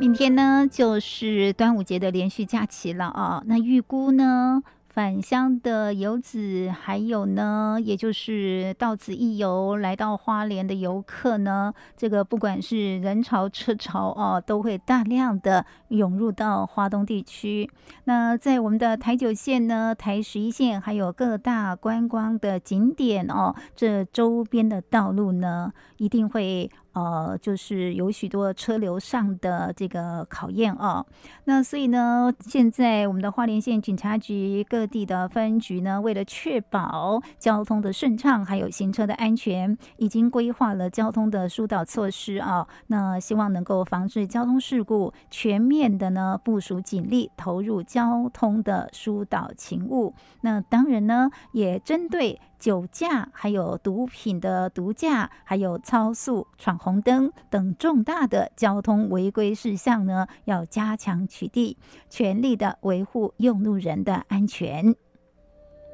明天呢就是端午节的连续假期了啊，那预估呢返乡的游子，还有呢，也就是到此一游来到花莲的游客呢，这个不管是人潮车潮哦，都会大量的涌入到花东地区。那在我们的台九线呢、台11线，还有各大观光的景点哦，这周边的道路呢，一定会就是有许多车流上的这个考验哦。那所以呢，现在我们的花莲县警察局各地的分局呢，为了确保交通的顺畅，还有行车的安全，已经规划了交通的疏导措施啊。那希望能够防治交通事故，全面的呢部署警力，投入交通的疏导勤务。那当然呢，也针对酒驾、还有毒品的毒驾、还有超速、闯红灯等重大的交通违规事项呢，要加强取缔，全力的维护用路人的安全。